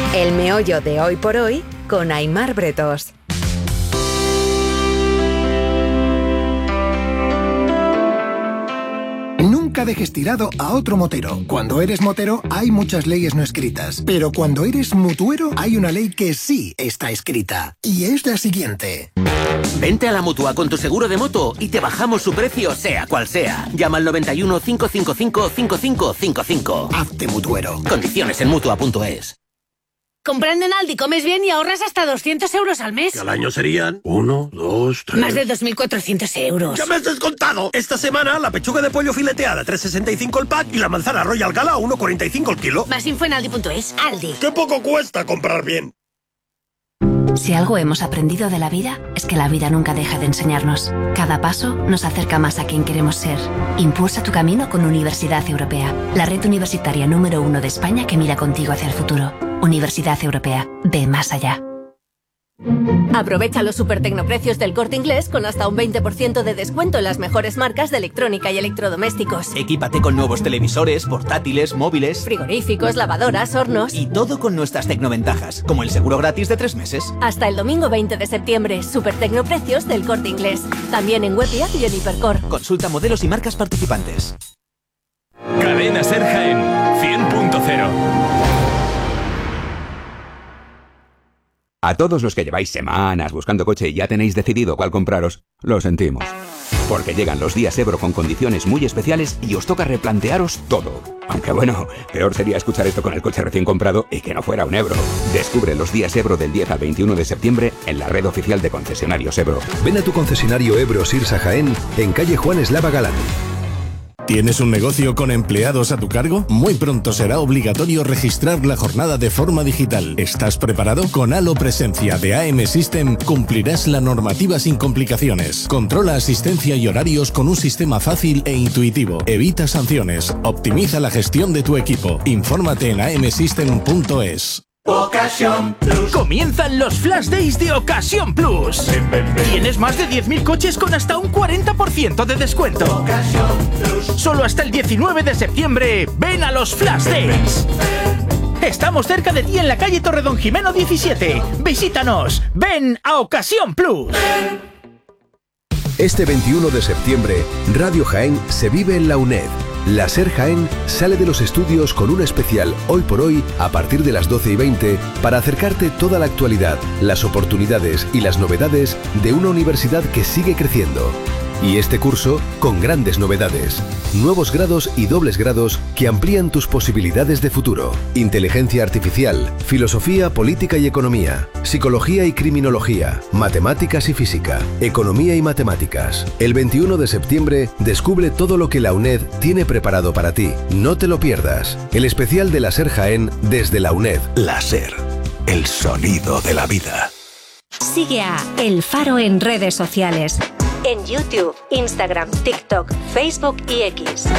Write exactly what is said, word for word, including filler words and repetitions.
El meollo de Hoy por Hoy con Aimar Bretos. Nunca dejes tirado a otro motero. Cuando eres motero hay muchas leyes no escritas, pero cuando eres mutuero hay una ley que sí está escrita, y es la siguiente. Vente a la Mutua con tu seguro de moto y te bajamos su precio sea cual sea. Llama al noventa y uno, cinco cinco cinco, cinco cinco cinco cinco. Hazte mutuero. Condiciones en mutua punto es. Comprando en Aldi comes bien y ahorras hasta doscientos euros al mes. Que al año serían uno, dos, tres... Más de dos mil cuatrocientos euros. ¡Ya me has descontado! Esta semana la pechuga de pollo fileteada tres sesenta y cinco el pack y la manzana Royal Gala a uno cuarenta y cinco el kilo. Más info en aldi punto es. Aldi. ¡Qué poco cuesta comprar bien! Si algo hemos aprendido de la vida, es que la vida nunca deja de enseñarnos. Cada paso nos acerca más a quien queremos ser. Impulsa tu camino con Universidad Europea, la red universitaria número uno de España que mira contigo hacia el futuro. Universidad Europea, ve más allá. Aprovecha los super tecnoprecios del Corte Inglés con hasta un veinte por ciento de descuento en las mejores marcas de electrónica y electrodomésticos. Equípate con nuevos televisores, portátiles, móviles, frigoríficos, lavadoras, hornos. Y todo con nuestras tecnoventajas, como el seguro gratis de tres meses. Hasta el domingo veinte de septiembre, super tecnoprecios del Corte Inglés. También en web y app y en Hipercor. Consulta modelos y marcas participantes. Cadena Ser Jaén, cien punto cero. A todos los que lleváis semanas buscando coche y ya tenéis decidido cuál compraros, lo sentimos. Porque llegan los días Ebro con condiciones muy especiales y os toca replantearos todo. Aunque bueno, peor sería escuchar esto con el coche recién comprado y que no fuera un Ebro. Descubre los días Ebro del diez al veintiuno de septiembre en la red oficial de concesionarios Ebro. Ven a tu concesionario Ebro Sirsa Jaén en calle Juan Eslava Galán. ¿Tienes un negocio con empleados a tu cargo? Muy pronto será obligatorio registrar la jornada de forma digital. ¿Estás preparado? Con Halo Presencia de A M System cumplirás la normativa sin complicaciones. Controla asistencia y horarios con un sistema fácil e intuitivo. Evita sanciones. Optimiza la gestión de tu equipo. Infórmate en a m system punto es. Ocasión Plus. Comienzan los Flash Days de Ocasión Plus. Ven, ven, ven. Tienes más de diez mil coches con hasta un cuarenta por ciento de descuento. Ocasión Plus. Solo hasta el diecinueve de septiembre. Ven a los Flash Days. Ven, ven. Estamos cerca de ti en la calle Torredón Jimeno diecisiete. Visítanos. Ven a Ocasión Plus. Ven. Este veintiuno de septiembre, Radio Jaén se vive en la UNED. La SER Jaén sale de los estudios con un especial Hoy por Hoy a partir de las doce y veinte para acercarte toda la actualidad, las oportunidades y las novedades de una universidad que sigue creciendo. Y este curso con grandes novedades, nuevos grados y dobles grados que amplían tus posibilidades de futuro. Inteligencia artificial, filosofía, política y economía, psicología y criminología, matemáticas y física, economía y matemáticas. El veintiuno de septiembre descubre todo lo que la UNED tiene preparado para ti. No te lo pierdas. El especial de la SER Jaén desde la UNED. La SER, el sonido de la vida. Sigue a El Faro en redes sociales. En YouTube, Instagram, TikTok, Facebook y X.